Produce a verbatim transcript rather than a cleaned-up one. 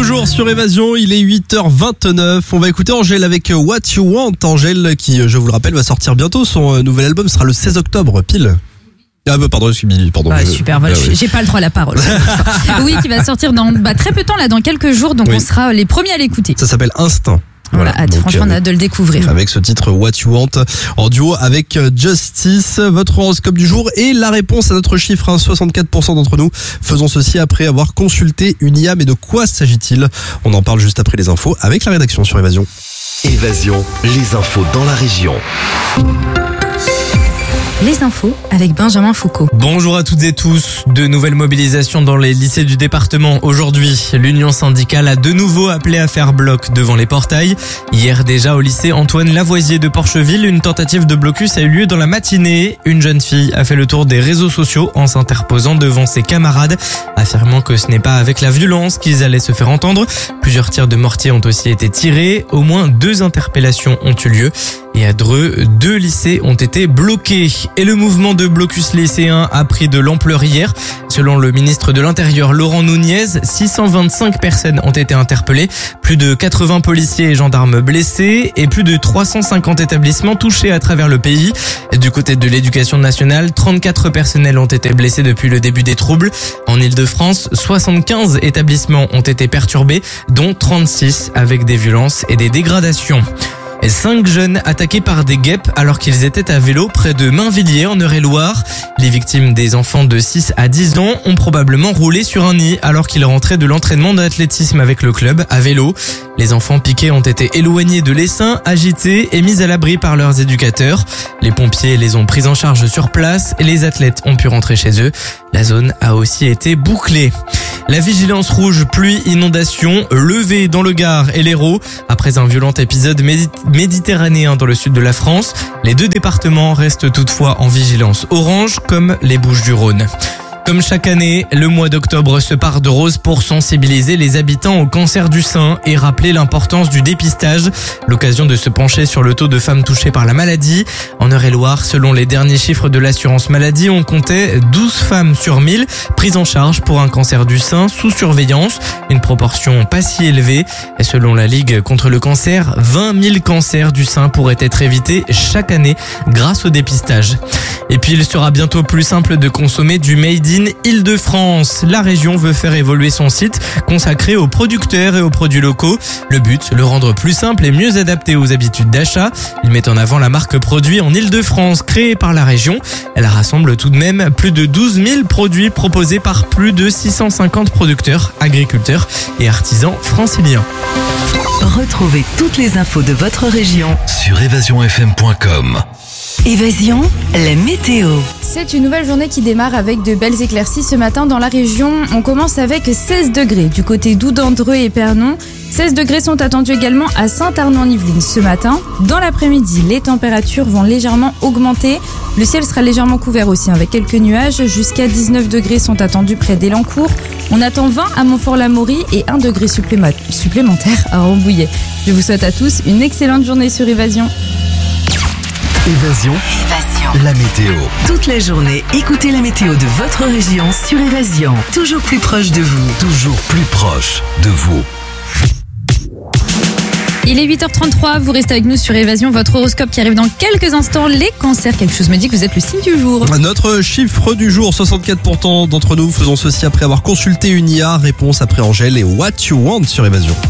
Toujours sur Évasion, il est huit heures vingt-neuf. On va écouter Angèle avec What You Want. Angèle qui, je vous le rappelle, va sortir bientôt. Son nouvel album sera le seize octobre, pile. Ah bah pardon, je suis mis, pardon. Ouais, je... super, voilà, ah, oui. j'ai pas le droit à la parole. Oui, qui va sortir dans bah, très peu de temps, là, dans quelques jours, donc oui. on sera les premiers à l'écouter. Ça s'appelle Instinct. Voilà, hâte, donc, franchement, on a hâte de le découvrir. Avec ce titre What You Want en duo avec Justice, votre horoscope du jour et la réponse à notre chiffre, hein, soixante-quatre pour cent d'entre nous faisons ceci après avoir consulté une I A. Mais de quoi s'agit-il? On en parle juste après les infos avec la rédaction sur Évasion. Évasion, les infos dans la région. Les infos avec Benjamin Foucault. Bonjour à toutes et tous. De nouvelles mobilisations dans les lycées du département aujourd'hui. L'union syndicale a de nouveau appelé à faire bloc devant les portails. Hier déjà au lycée Antoine Lavoisier de Porcheville, une tentative de blocus a eu lieu dans la matinée. Une jeune fille a fait le tour des réseaux sociaux en s'interposant devant ses camarades, affirmant que ce n'est pas avec la violence qu'ils allaient se faire entendre. Plusieurs tirs de mortier ont aussi été tirés. Au moins deux interpellations ont eu lieu. Et à Dreux, deux lycées ont été bloqués. Et le mouvement de blocus lycéen a pris de l'ampleur hier. Selon le ministre de l'Intérieur, Laurent Nunez, six cent vingt-cinq personnes ont été interpellées, plus de quatre-vingts policiers et gendarmes blessés et plus de trois cent cinquante établissements touchés à travers le pays. Du côté de l'éducation nationale, trente-quatre personnels ont été blessés depuis le début des troubles. En Ile-de-France, soixante-quinze établissements ont été perturbés, dont trente-six avec des violences et des dégradations. Cinq jeunes attaqués par des guêpes alors qu'ils étaient à vélo près de Mainvilliers en Eure-et-Loire. Les victimes, des enfants de six à dix ans, ont probablement roulé sur un nid alors qu'ils rentraient de l'entraînement d'athlétisme avec le club à vélo. Les enfants piqués ont été éloignés de l'essaim, agités et mis à l'abri par leurs éducateurs. Les pompiers les ont pris en charge sur place et les athlètes ont pu rentrer chez eux. La zone a aussi été bouclée. La vigilance rouge pluie-inondation levée dans le Gard et l'Hérault après un violent épisode médi- méditerranéen dans le sud de la France. Les deux départements restent toutefois en vigilance orange comme les Bouches-du-Rhône. Comme chaque année, le mois d'octobre se part de rose pour sensibiliser les habitants au cancer du sein et rappeler l'importance du dépistage. L'occasion de se pencher sur le taux de femmes touchées par la maladie. En Eure-et-Loire, selon les derniers chiffres de l'assurance maladie, on comptait douze femmes sur mille prises en charge pour un cancer du sein sous surveillance. Une proportion pas si élevée. Et selon la Ligue contre le cancer, vingt mille cancers du sein pourraient être évités chaque année grâce au dépistage. Et puis il sera bientôt plus simple de consommer du Made in Île-de-France. La région veut faire évoluer son site consacré aux producteurs et aux produits locaux. Le but, le rendre plus simple et mieux adapté aux habitudes d'achat. Il met en avant la marque produit en Île-de-France créée par la région. Elle rassemble tout de même plus de douze mille produits proposés par plus de six cent cinquante producteurs, agriculteurs et artisans franciliens. Retrouvez toutes les infos de votre région Sur évasion f m point com. Évasion, la météo. C'est une nouvelle journée qui démarre avec de belles éclaircies ce matin dans la région. On commence avec seize degrés du côté d'Oudandreux et Pernon. seize degrés sont attendus également à Saint-Arnaud-en-Yvelines ce matin. Dans l'après-midi, les températures vont légèrement augmenter. Le ciel sera légèrement couvert aussi avec quelques nuages. Jusqu'à dix-neuf degrés sont attendus près d'Élancourt. On attend vingt à Montfort-l'Amaury et un degré suppléma- supplémentaire à Rambouillet. Je vous souhaite à tous une excellente journée sur Évasion. Évasion, Évasion. la météo. Toute la journée, écoutez la météo de votre région sur Évasion. Toujours plus proche de vous. Toujours plus proche de vous. Il est huit heures trente-trois, vous restez avec nous sur Évasion, votre horoscope qui arrive dans quelques instants. Les cancers, quelque chose me dit que vous êtes le signe du jour. Notre chiffre du jour, soixante-quatre pour cent d'entre nous faisons ceci après avoir consulté une I A. Réponse après Angèle et What You Want sur Évasion.